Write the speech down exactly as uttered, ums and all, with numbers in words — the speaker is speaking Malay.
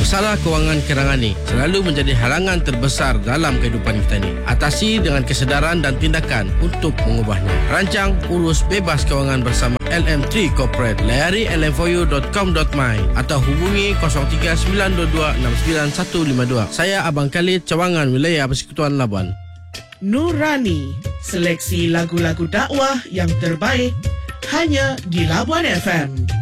Masalah kewangan kerangan ni selalu menjadi halangan terbesar dalam kehidupan kita ni. Atasi dengan kesedaran dan tindakan untuk mengubahnya. Rancang, urus bebas kewangan bersama L M tiga Corporate. Layari l m four u dot com dot my atau hubungi kosong tiga sembilan dua dua enam sembilan satu lima dua. Saya Abang Khalid, Cawangan, Wilayah Persekutuan Labuan. Nurani, seleksi lagu-lagu dakwah yang terbaik hanya di Labuan F M.